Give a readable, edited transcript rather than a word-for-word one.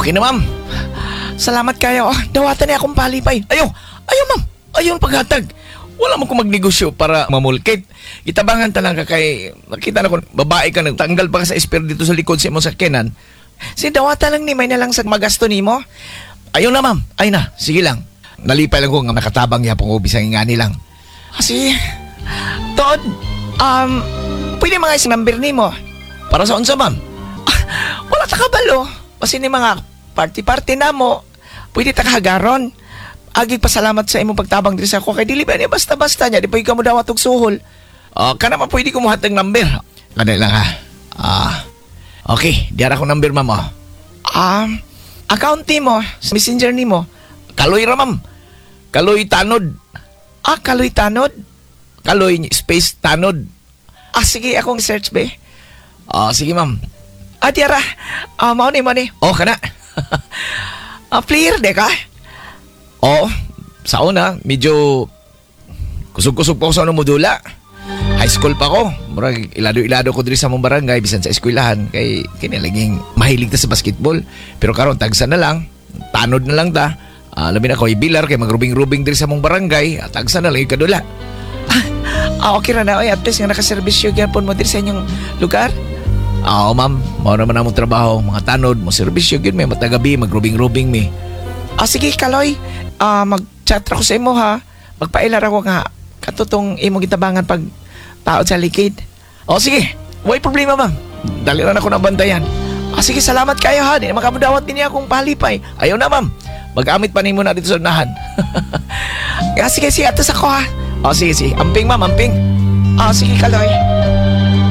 Okay na, ma'am. Salamat kayo. Dawatan niya akong palipay. Ayaw, ma'am. Ayaw ang paghatag. Wala mo kong magnegosyo para mamulkit. Itabangan talaga kay... Nakita na ko, babae ka, nagtanggal pa ka sa esper dito sa likod sa imong sakyanan. Si dawata lang ni may na lang sa magasto ni mo. Ayaw na, ma'am. Ay na, sige lang. Nalipay lang ko nga nakatabang yapong ubisang ingani lang. Kasi... Todd, pwede mga isang number ni mo. Para sa unsa, ma'am? Wala ta kabalo. Kasi ni mga party-party na mo, pwede ta kahagaron. Agig pasalamat sa imong pagtabang diri sa ako. Kay dili ba niya basta-basta niya. Di pa ikaw mo dawat og suhol. Kana pa pwede ko mo hatag number. Kada lang ha. Okay, diara ko number, ma'am. Account ni mo, messenger ni mo. Kaloy ra, ma'am. Kaloy Tanod. Kaloy Tanod? Kaloy space Tanod. Sige, akong search be. Sige, ma'am. Diara. Mao ni. Kana. Player de ka? Sa una, medyo kusog-kusog pa ako sa modula. High school pa ko. Murag ilado-ilado ko diri sa mong barangay bisan sa eskwelahan kay kinalaging mahilig ta sa basketball. Pero karon tagsa na lang, tanod na lang ta. Labi na ko ibilar kay magrubing-rubing diri sa mong barangay, tagsa na lang kadula. Okay ra na. At least nga nakaserbisyo gyapon mo diri sa inyong lugar. Ma'am, mao naman among trabaho, mga tanod, mo serbisyo gyud may matagabi, magrubing-rubing mi. Sige, Kaloy. Mag-chat ako sa imo ha. Magpailar ako nga katutong imong gitabangan pag taod sa likid. Sige. Way problema, ma'am. Dali na ako ng bantayan. Sige, salamat kayo ha. Di na makamudawat din niya akong palipay. Ayaw na, ma'am. Mag-amit pa ni mo na dito sa unahan. Sige, atas ako ha. Sige. Amping, ma'am, amping. Sige, Kaloy.